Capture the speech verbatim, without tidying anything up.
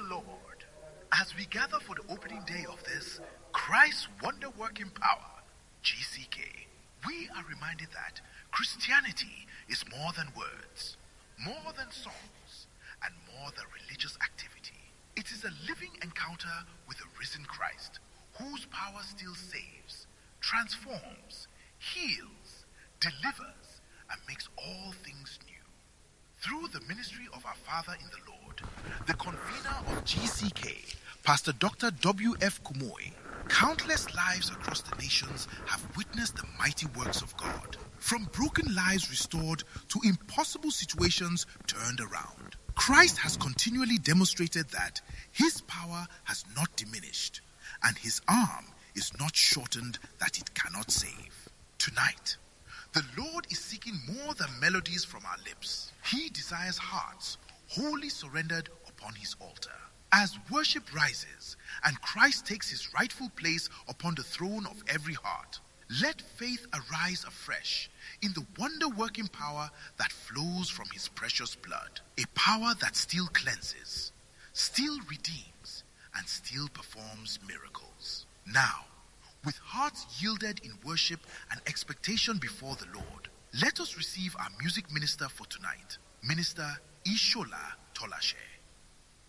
Lord. As we gather for the opening day of this Christ's Wonder Working Power, G C K, we are reminded that Christianity is more than words, more than songs, and more than religious activity. It is a living encounter with the risen Christ, whose power still saves, transforms, heals, delivers, and makes all things new. Through the ministry of our Father in the Lord, the convener of G C K, Pastor Doctor W F Kumoy, countless lives across the nations have witnessed the mighty works of God. From broken lives restored to impossible situations turned around. Christ has continually demonstrated that his power has not diminished and his arm is not shortened that it cannot save. Tonight, the Lord is seeking more than melodies from our lips. He desires hearts wholly surrendered upon his altar. As worship rises and Christ takes his rightful place upon the throne of every heart, let faith arise afresh in the wonder-working power that flows from his precious blood. A power that still cleanses, still redeems, and still performs miracles. Now, with hearts yielded in worship and expectation before the Lord, let us receive our music minister for tonight, Minister Ishola Tolashe.